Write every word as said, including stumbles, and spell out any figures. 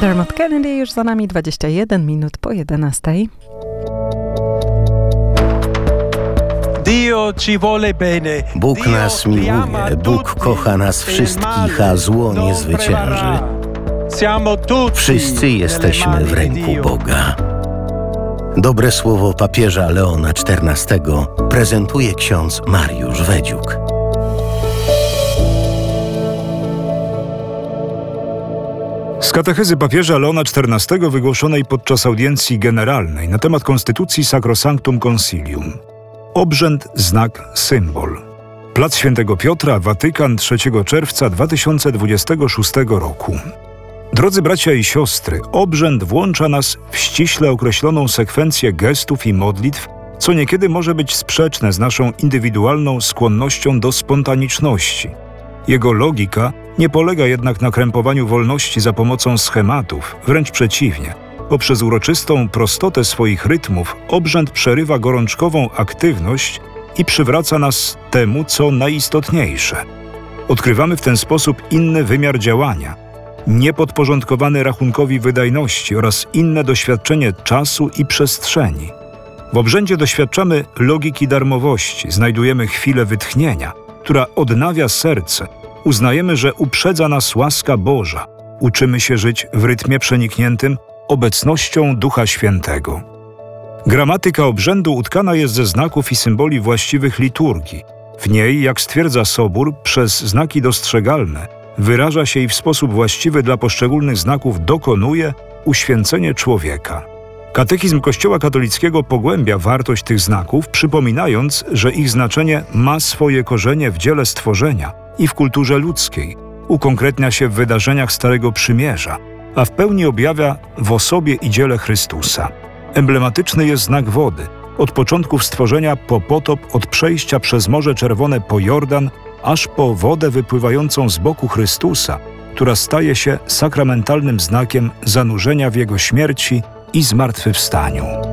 Dermot Kennedy już za nami, dwadzieścia jeden minut po jedenastej. Bóg nas miłuje, Bóg kocha nas wszystkich, a zło nie zwycięży. Wszyscy jesteśmy w ręku Boga. Dobre słowo papieża Leona czternastego prezentuje ksiądz Mariusz Wedziuk. Z katechezy papieża Leona czternastego wygłoszonej podczas audiencji generalnej na temat konstytucji Sacrosanctum Concilium. Obrzęd, znak, symbol. Plac Świętego Piotra, Watykan, trzeciego czerwca dwa tysiące dwudziestego szóstego roku. Drodzy bracia i siostry, obrzęd włącza nas w ściśle określoną sekwencję gestów i modlitw, co niekiedy może być sprzeczne z naszą indywidualną skłonnością do spontaniczności. Jego logika nie polega jednak na krępowaniu wolności za pomocą schematów, wręcz przeciwnie. Poprzez uroczystą prostotę swoich rytmów obrzęd przerywa gorączkową aktywność i przywraca nas temu, co najistotniejsze. Odkrywamy w ten sposób inny wymiar działania, niepodporządkowany rachunkowi wydajności oraz inne doświadczenie czasu i przestrzeni. W obrzędzie doświadczamy logiki darmowości, znajdujemy chwilę wytchnienia, która odnawia serce. Uznajemy, że uprzedza nas łaska Boża. Uczymy się żyć w rytmie przenikniętym obecnością Ducha Świętego. Gramatyka obrzędu utkana jest ze znaków i symboli właściwych liturgii. W niej, jak stwierdza Sobór, przez znaki dostrzegalne wyraża się i w sposób właściwy dla poszczególnych znaków dokonuje uświęcenie człowieka. Katechizm Kościoła katolickiego pogłębia wartość tych znaków, przypominając, że ich znaczenie ma swoje korzenie w dziele stworzenia i w kulturze ludzkiej, ukonkretnia się w wydarzeniach Starego Przymierza, a w pełni objawia w osobie i dziele Chrystusa. Emblematyczny jest znak wody, od początków stworzenia po potop, od przejścia przez Morze Czerwone po Jordan, aż po wodę wypływającą z boku Chrystusa, która staje się sakramentalnym znakiem zanurzenia w Jego śmierci i zmartwychwstaniu.